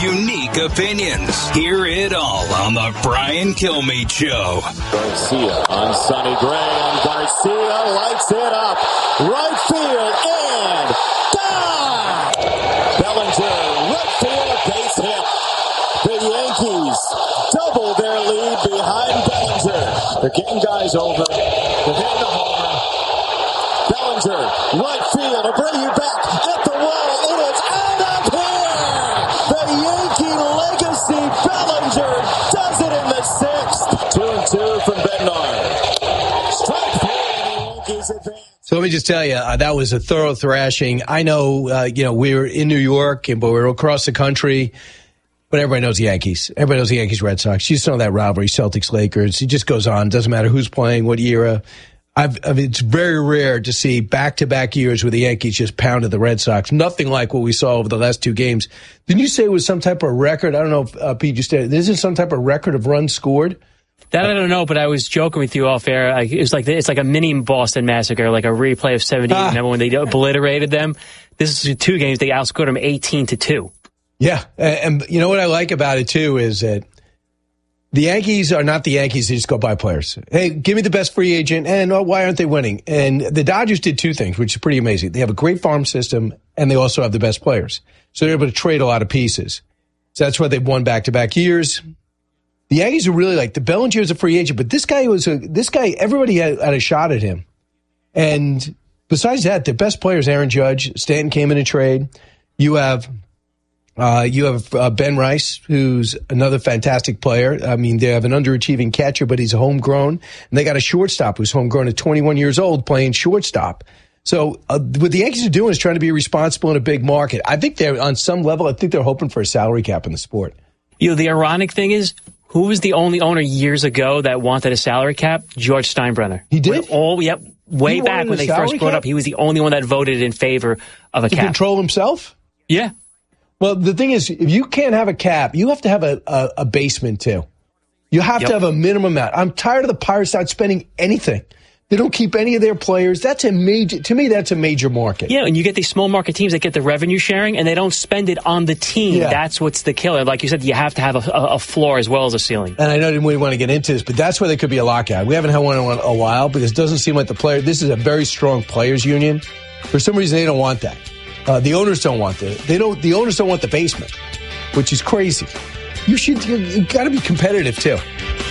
unique opinions. Hear it all on the Brian Kilmeade Show. Garcia on Sonny Gray, and Garcia lights it up. Right field, and gone! Bellinger, right field, base hit. The Yankees double their lead behind Bellinger. The game guy's over. They're hitting the homer. Bellinger, right field, to bring you back at the wall. It is out of here! The Yankee legacy, Bellinger, does it in the sixth. 2-2 from Bednar. Strike three, and the Yankees advance. So let me just tell you, that was a thorough thrashing. I know, we were in New York, but we were across the country. But everybody knows the Yankees. Everybody knows the Yankees, Red Sox. You just know that rivalry, Celtics, Lakers. It just goes on. Doesn't matter who's playing, what era. It's very rare to see back-to-back years where the Yankees just pounded the Red Sox. Nothing like what we saw over the last two games. Didn't you say it was some type of record? I don't know if Pete just said, isn't some type of record of runs scored? That I don't know, but I was joking with you off air. It's like a mini Boston Massacre, like a replay of 78. Remember when they obliterated them? This is 2 games. They outscored them 18-2. Yeah, and you know what I like about it, too, is that the Yankees are not the Yankees. They just go buy players. Hey, give me the best free agent, and why aren't they winning? And the Dodgers did 2 things, which is pretty amazing. They have a great farm system, and they also have the best players. So they're able to trade a lot of pieces. So that's why they've won back-to-back years. The Yankees are really like, the Bellinger is a free agent, but this guy, everybody had a shot at him. And besides that, their best players, Aaron Judge, Stanton came in a trade. You have Ben Rice, who's another fantastic player. I mean, they have an underachieving catcher, but he's homegrown. And they got a shortstop who's homegrown at 21 years old playing shortstop. So what the Yankees are doing is trying to be responsible in a big market. I think they're, on some level, they're hoping for a salary cap in the sport. The ironic thing is, who was the only owner years ago that wanted a salary cap? George Steinbrenner. He did? Way back when they first brought it up, he was the only one that voted in favor of a cap. To control himself? Yeah. Well, the thing is, if you can't have a cap, you have to have a basement, too. You have to have a minimum amount. I'm tired of the Pirates not spending anything. They don't keep any of their players. To me, that's a major market. Yeah, and you get these small market teams that get the revenue sharing, and they don't spend it on the team. Yeah. That's what's the killer. Like you said, you have to have a floor as well as a ceiling. And I know I didn't really want to get into this, but that's where there could be a lockout. We haven't had one in a while because it doesn't seem like this is a very strong players union. For some reason, they don't want that. The owners don't want that. The owners don't want the basement, which is crazy. You got to be competitive, too.